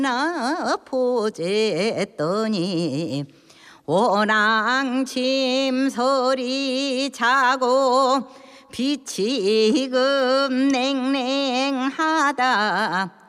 나 보쨌더니 오낭침 소리 자고 빛이 금 냉랭하다